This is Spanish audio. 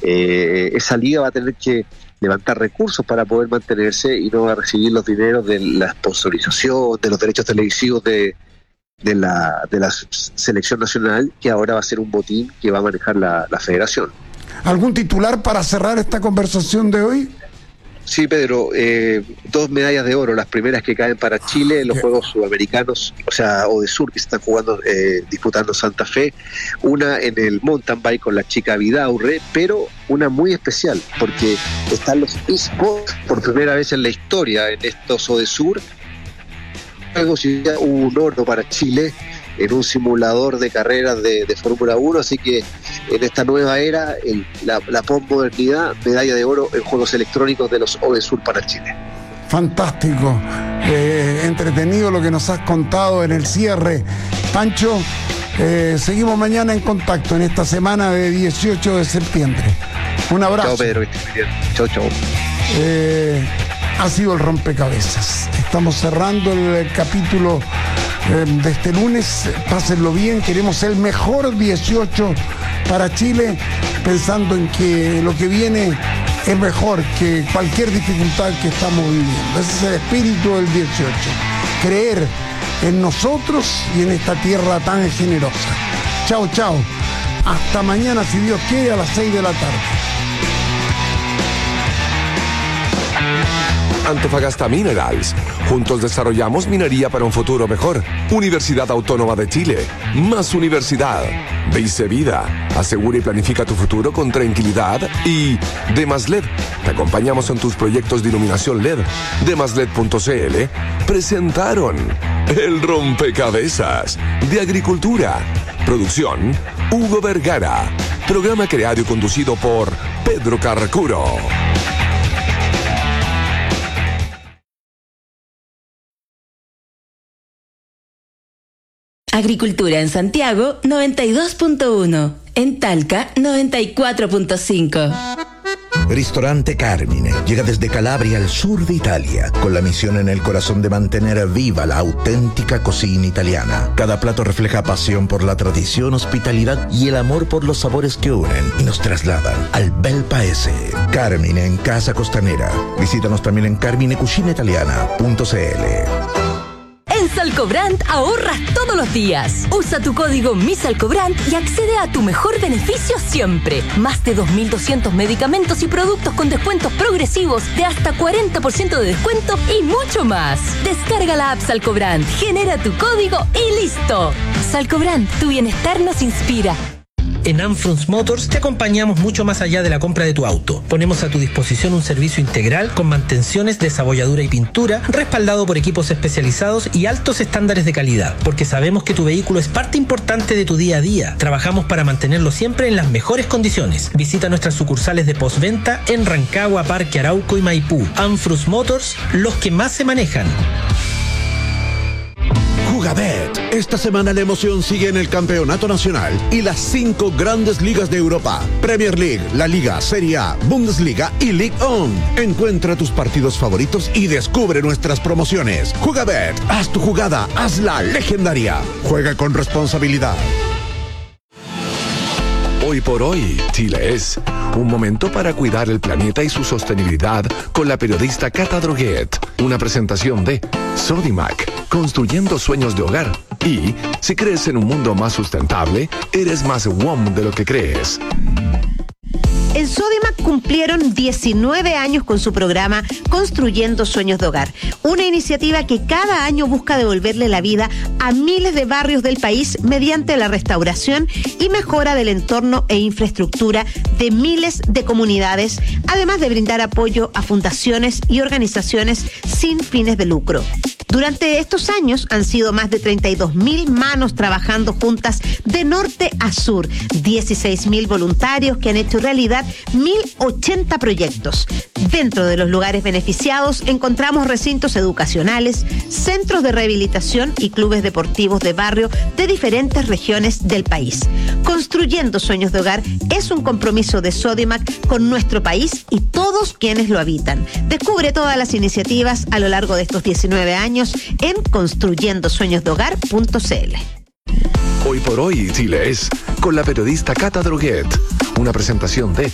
esa liga va a tener que levantar recursos para poder mantenerse y no va a recibir los dineros de la sponsorización, de los derechos televisivos de la selección nacional, que ahora va a ser un botín que va a manejar la federación. ¿Algún titular para cerrar esta conversación de hoy? Sí, Pedro, 2 medallas de oro, las primeras que caen para Chile en los Juegos Sudamericanos, o de Sur, que se están jugando, disputando Santa Fe, una en el mountain bike con la chica Vidaurre, pero una muy especial, porque están los eSports por primera vez en la historia en estos Odesur Juegos, y hubo un oro para Chile en un simulador de carreras de Fórmula 1, así que en esta nueva era, la posmodernidad, medalla de oro en juegos electrónicos de los Odesur para Chile. Fantástico, entretenido lo que nos has contado en el cierre, Pancho. Seguimos mañana en contacto en esta semana de 18 de septiembre. Un abrazo. Chao, Pedro, que estés bien. Chao. Ha sido el rompecabezas. Estamos cerrando el capítulo de este lunes. Pásenlo bien, queremos el mejor 18 para Chile, pensando en que lo que viene es mejor que cualquier dificultad que estamos viviendo. Ese es el espíritu del 18. Creer en nosotros y en esta tierra tan generosa. Chao. Hasta mañana, si Dios quiere, a las 6 de la tarde. Antofagasta Minerals. Juntos desarrollamos minería para un futuro mejor. Universidad Autónoma de Chile. Más universidad. Dice Vida. Asegura y planifica tu futuro con tranquilidad. Y Demas LED. Te acompañamos en tus proyectos de iluminación LED. Demasled.cl presentaron El Rompecabezas de Agricultura. Producción Hugo Vergara. Programa creado y conducido por Pedro Carracuro. Agricultura en Santiago 92.1, en Talca 94.5. Ristorante Carmine llega desde Calabria al sur de Italia, con la misión en el corazón de mantener viva la auténtica cocina italiana. Cada plato refleja pasión por la tradición, hospitalidad y el amor por los sabores que unen y nos trasladan al bel paese. Carmine en Casa Costanera. Visítanos también en carminecucinaitaliana.cl. En Salcobrand ahorras todos los días. Usa tu código MISALCOBRAND y accede a tu mejor beneficio siempre. Más de 2.200 medicamentos y productos con descuentos progresivos de hasta 40% de descuento y mucho más. Descarga la app Salcobrand, genera tu código y listo. Salcobrand, tu bienestar nos inspira. En Anfrunz Motors te acompañamos mucho más allá de la compra de tu auto. Ponemos a tu disposición un servicio integral con mantenciones, desabolladura y pintura, respaldado por equipos especializados y altos estándares de calidad, porque sabemos que tu vehículo es parte importante de tu día a día. Trabajamos para mantenerlo siempre en las mejores condiciones. Visita nuestras sucursales de postventa en Rancagua, Parque Arauco y Maipú. Anfrunz Motors, los que más se manejan. Jugabet. Esta semana la emoción sigue en el Campeonato Nacional y las 5 grandes ligas de Europa: Premier League, La Liga, Serie A, Bundesliga y Ligue 1. Encuentra tus partidos favoritos y descubre nuestras promociones. Jugabet. Haz tu jugada, hazla legendaria. Juega con responsabilidad. Hoy por hoy, Chile es un momento para cuidar el planeta y su sostenibilidad con la periodista Cata Droguet. Una presentación de Sodimac, construyendo sueños de hogar. Y si crees en un mundo más sustentable, eres más WOM de lo que crees. En Sodimac cumplieron 19 años con su programa Construyendo Sueños de Hogar, una iniciativa que cada año busca devolverle la vida a miles de barrios del país mediante la restauración y mejora del entorno e infraestructura de miles de comunidades, además de brindar apoyo a fundaciones y organizaciones sin fines de lucro. Durante estos años han sido más de 32.000 manos trabajando juntas de norte a sur, 16.000 voluntarios que han hecho realidad 1.080 proyectos. Dentro de los lugares beneficiados encontramos recintos educacionales, centros de rehabilitación y clubes deportivos de barrio de diferentes regiones del país. Construyendo Sueños de Hogar es un compromiso de Sodimac con nuestro país y todos quienes lo habitan. Descubre todas las iniciativas a lo largo de estos 19 años en construyendosueñosdehogar.cl. Hoy por hoy, Chile es con la periodista Cata Droguet. Una presentación de